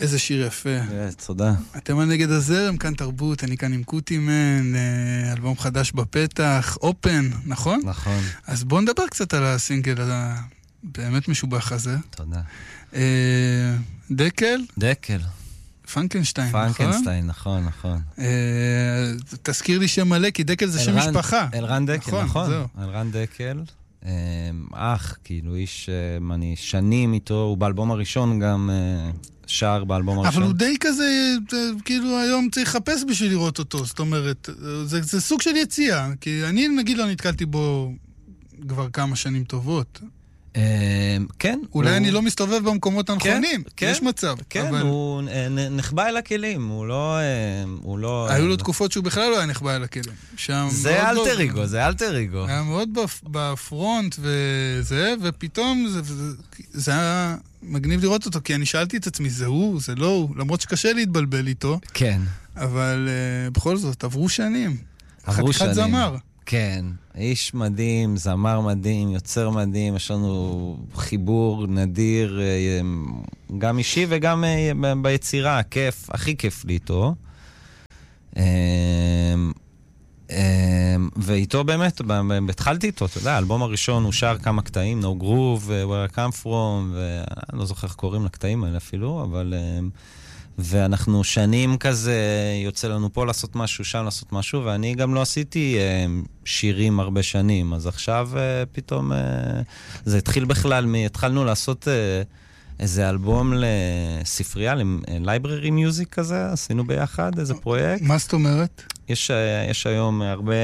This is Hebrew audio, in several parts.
איזה שיר יפה. תודה. אתם על נגד הזרם, כאן תרבות, אני כאן עם קוטימן, אלבום חדש בפתח, אופן, נכון? נכון. אז בואו נדבר קצת על הסינגל הבאמת משובח הזה. תודה. דקל? דקל. פנקנשטיין, נכון? פנקנשטיין, נכון, נכון. תזכיר לי שם מלא, כי דקל זה שם משפחה. אלרן דקל, נכון. זהו. אלרן דקל. אח, כאילו איש, אני שנים איתו, הוא באלבום הראשון גם שר באלבום הראשון. אבל הוא די כזה, כאילו היום צריך לחפש בשביל לראות אותו, זאת אומרת, זה סוג של יציאה, כי אני נגיד לא נתקלתי בו כבר כמה שנים טובות. כן. אולי אני לא מסתובב במקומות הנכונים, יש מצב. כן, הוא נחבא אל הכלים, הוא לא... היו לו תקופות שהוא בכלל לא היה נחבא אל הכלים. זה אלטריגו, זה אלטריגו. היה מאוד בפרונט וזה, ופתאום זה היה מגניב לראות אותו, כי אני שאלתי את עצמי, זה הוא, זה לא הוא, למרות שקשה להתבלבל איתו. כן. אבל בכל זאת, עברו שנים. עברו שנים. חתיכת זמר. כן, איש מדהים, זמר מדהים, יוצר מדהים, יש לנו חיבור נדיר, גם אישי וגם ביצירה, כיף, הכי כיף לי איתו. ואיתו באמת, התחלתי איתו, אתה יודע, האלבום הראשון הוא שר כמה קטעים, No Groove, Where I Come From, ואני לא זוכר איך קוראים לקטעים האלה אפילו, אבל... ואנחנו שנים כזה, יוצא לנו פה לעשות משהו, שם לעשות משהו, ואני גם לא עשיתי שירים הרבה שנים, אז עכשיו פתאום זה התחיל בכלל, התחלנו לעשות איזה אלבום לספרייה, לייבררי מיוזיק כזה, עשינו ביחד איזה פרויקט. מה זאת אומרת? יש היום הרבה...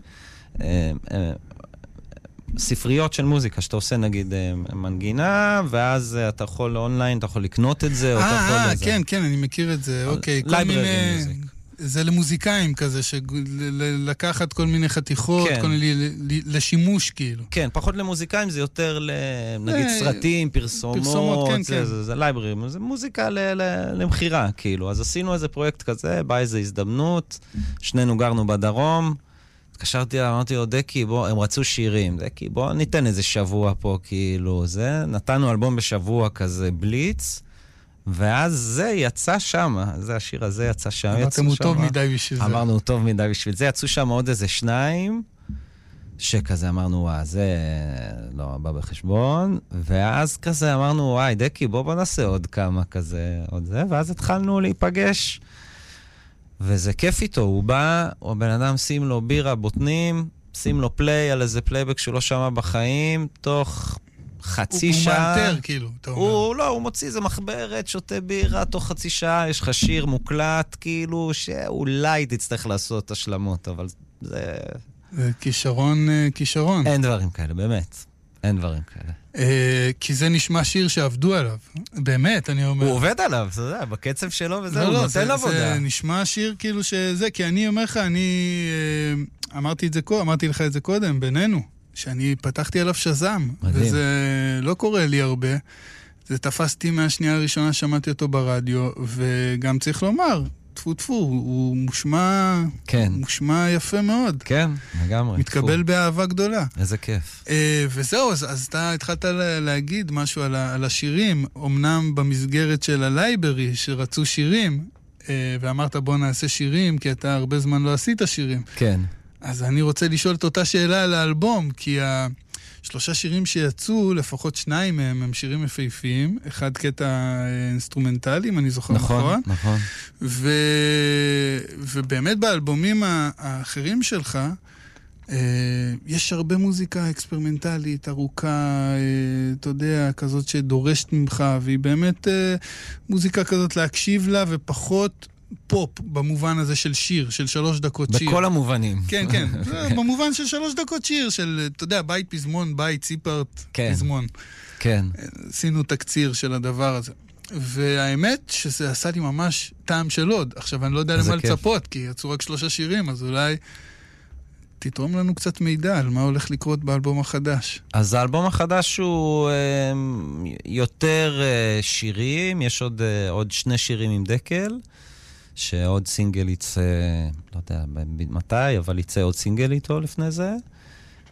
ספריות של מוזיקה, שאתה עושה נגיד מנגינה, ואז אתה יכול אונליין, אתה יכול לקנות את זה, או אתה יכול לזה. כן, כן, אני מכיר את זה, אוקיי. לייבררי מיוזיק. זה למוזיקאים כזה, לקחת כל מיני חתיכות, כל מיני לשימוש כאילו. כן, פחות למוזיקאים, זה יותר נגיד סרטים, פרסומות, זה לייבררי, זה מוזיקה למחירה, כאילו. אז עשינו איזה פרויקט כזה, בא איזו הזדמנות, שנינו גרנו בדרום, התקשרתי, אמרתי לו, דקי, בוא, הם רצו שירים, דקי, בוא ניתן איזה שבוע פה, כאילו, זה, נתנו אלבום בשבוע כזה, בליץ, ואז זה יצא שם, זה השיר הזה יצא שם. אמרתם הוא טוב מדי בשביל זה. אמרנו, הוא טוב מדי בשביל זה, יצאו שם עוד איזה שניים, שכזה אמרנו, וואי, זה לא בא בחשבון, ואז כזה אמרנו, וואי, דקי, בוא נעשה עוד כמה כזה, עוד זה, ואז התחלנו להיפגש, וזה כיף איתו, הוא בא, או בן אדם שים לו בירה, בוטנים, שים לו פליי על איזה פלייבק שהוא לא שמע בחיים, תוך חצי שעה. הוא מאלתר, כאילו, אתה אומר. הוא מוציא איזה מחברת, שותה בירה, תוך חצי שעה, יש לך שיר מוקלט, כאילו, שאולי תצטרך לעשות השלמות, אבל זה... זה כישרון. אין דברים כאלה, באמת. אין דברים כאלה. כי זה נשמע שיר שעבדו עליו. באמת, אני אומר. הוא עובד עליו, אתה יודע, בקצב שלו וזה, הוא נותן עבודה. זה נשמע שיר כאילו שזה, כי אני אומר לך, אני אמרתי לך את זה קודם, בינינו, שאני פתחתי עליו שזם, וזה לא קורה לי הרבה. זה תפסתי מהשנייה הראשונה, שמעתי אותו ברדיו, וגם צריך לומר, טפו, הוא מושמע יפה מאוד. כן, לגמרי. מתקבל באהבה גדולה. איזה כיף. וזהו, אז אתה התחלת להגיד משהו על השירים, אמנם במסגרת של הלייברי שרצו שירים, ואמרת בוא נעשה שירים, כי אתה הרבה זמן לא עשית שירים. כן. אז אני רוצה לשאול את אותה שאלה על האלבום, כי שלושה שירים שיצאו, לפחות שניים מהם הם שירים מפהפיים, אחד קטע אינסטרומנטלי, אם אני זוכר נכון. נכון. ובאמת באלבומים האחרים שלך, יש הרבה מוזיקה אקספרימנטלית, ארוכה, אתה יודע, כזאת שדורשת ממך, והיא באמת מוזיקה כזאת להקשיב לה, ופחות פופ, במובן הזה של שיר, של 3 דקות שיר. בכל המובנים. כן, כן. במובן של 3 דקות שיר, של, אתה יודע, בית פזמון, בית ציפרט, פזמון. כן. עשינו תקציר של הדבר הזה. והאמת שזה עשה לי ממש טעם של עוד. עכשיו, אני לא יודע למה לצפות, כי יצאו רק 3 שירים, אז אולי תתרום לנו קצת מידע על מה הולך לקרות באלבום החדש. אז האלבום החדש הוא יותר שירים, יש עוד 2 שירים עם דקל, שעוד סינגל יצא, לא יודע מתי, אבל יצא עוד סינגל איתו לפני זה.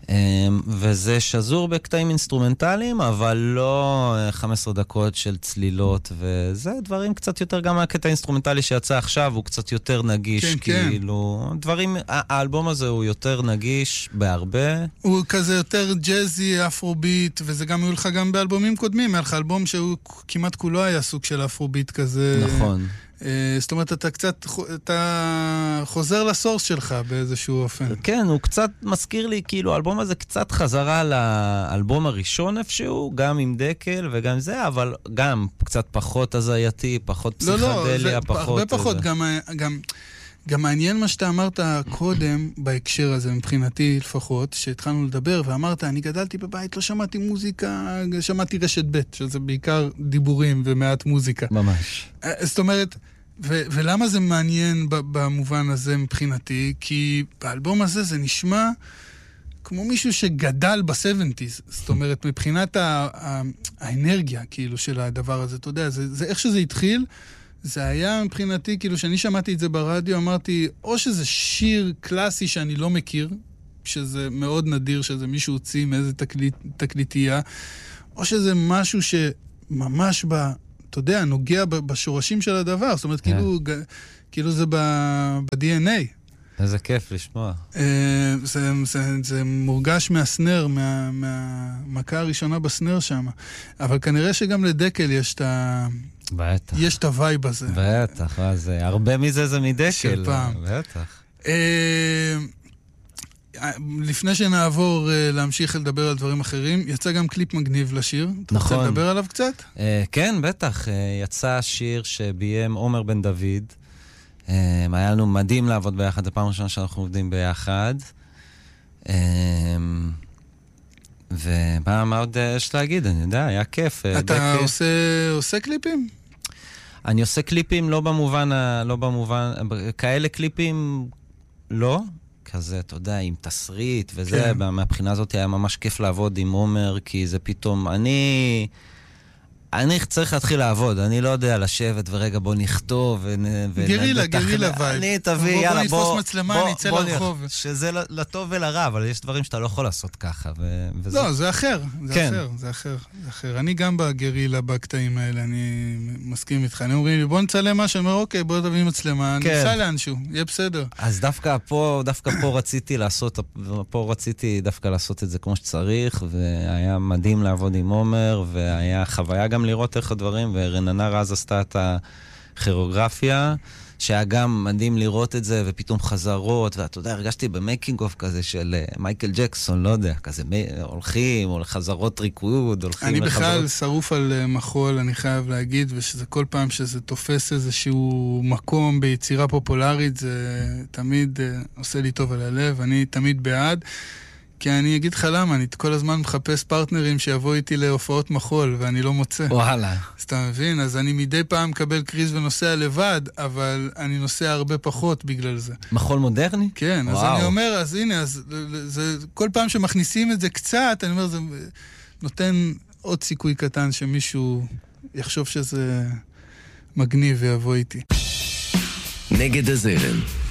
וזה שזור בקטעים אינסטרומנטליים, אבל לא 15 דקות של צלילות, וזה דברים קצת יותר, גם הקטע האינסטרומנטלי שיצא עכשיו, הוא קצת יותר נגיש, כן, כאילו, דברים, האלבום הזה הוא יותר נגיש בהרבה. הוא כזה יותר ג'אזי, אפרוביט, וזה גם היו לך גם באלבומים קודמים, היה לך אלבום שהוא כמעט כולו היה סוג של אפרוביט כזה. נכון. זאת אומרת, אתה חוזר לסורס שלך באיזשהו אופן. כן, הוא קצת מזכיר לי, כאילו, האלבום הזה קצת חזרה לאלבום הראשון איפשהו, גם עם דקל וגם זה, אבל גם קצת פחות הזייתי, פחות פסיכדליה, פחות... הרבה פחות, גם מעניין מה שאתה אמרת קודם, בהקשר הזה, מבחינתי לפחות, שהתחלנו לדבר, ואמרת, אני גדלתי בבית, לא שמעתי מוזיקה, שמעתי רשת ב', שזה בעיקר דיבורים ומעט מוזיקה. ממש. זאת אומרת, ולמה זה מעניין במובן הזה מבחינתי? כי באלבום הזה זה נשמע כמו מישהו שגדל ב-70s, זאת אומרת, מבחינת האנרגיה, כאילו, של הדבר הזה, אתה יודע, זה איך שזה התחיל, זה היה מבחינתי, כאילו, שאני שמעתי את זה ברדיו, אמרתי, או שזה שיר קלאסי שאני לא מכיר, שזה מאוד נדיר שזה מישהו הוציא מאיזה תקליטייה, או שזה משהו שממש אתה יודע, נוגע בשורשים של הדבר, זאת אומרת, כאילו זה ב-DNA. איזה כיף לשמוע. זה מורגש מהסנר, מהמכה הראשונה בסנר שם. אבל כנראה שגם לדקל יש את הווייב הזה. בטח, הרבה מזה זה מדקל. של פעם. בטח. לפני שנעבור להמשיך לדבר על דברים אחרים, יצא גם קליפ מגניב לשיר. אתה רוצה לדבר עליו קצת? כן, בטח. יצא שיר שביים עומר בן דוד. היה לנו מדהים לעבוד ביחד, זה פעם ראשונה שאנחנו עובדים ביחד. ומה עוד יש להגיד? אני יודע, היה כיף. אתה עושה קליפים? אני עושה קליפים לא במובן, כאלה קליפים לא. כזה, אתה יודע, עם תסריט וזה, מהבחינה הזאת היה ממש כיף לעבוד עם עומר, כי זה פתאום, אני צריך להתחיל לעבוד, אני לא יודע לשבת ורגע בוא נכתוב גרילה וייב. אני תביא, יאללה, בוא נתפוס מצלמה, אני אצא לרחוב. שזה לטוב ולרע, אבל יש דברים שאתה לא יכול לעשות ככה. לא, זה אחר, זה אחר. אני גם בגרילה, בקטעים האלה, אני מסכים איתך. אני אומרים לי, בוא נצלם משהו, אני אומר, אוקיי, בוא תביא מצלמה, אני אסע לאנשהו, יהיה בסדר. אז דווקא פה רציתי דווקא לעשות את זה כמו שצריך, והיה מדהים לעבוד עם עומר, והיה חוויה גם לראות איך הדברים, ורננה רז עשתה את הכירוגרפיה, שהיה גם מדהים לראות את זה, ופתאום חזרות, ואתה יודע, הרגשתי במייקינג אוף כזה של מייקל ג'קסון, לא יודע, כזה הולכים, או לחזרות ריקוד, הולכים אני בכלל שרוף על מחול, אני חייב להגיד, ושזה כל פעם שזה תופס איזשהו מקום ביצירה פופולרית, זה תמיד עושה לי טוב על הלב, אני תמיד בעד, כי אני אגיד לך למה, אני כל הזמן מחפש פרטנרים שיבואו איתי להופעות מחול, ואני לא מוצא. וואלה. אז אתה מבין? אז אני מדי פעם מקבל קריז ונוסע לבד, אבל אני נוסע הרבה פחות בגלל זה. מחול מודרני? כן, אז אני אומר, אז הנה, כל פעם שמכניסים את זה קצת, אני אומר, זה נותן עוד סיכוי קטן שמישהו יחשוב שזה מגניב ויבוא איתי. נגד הזרם.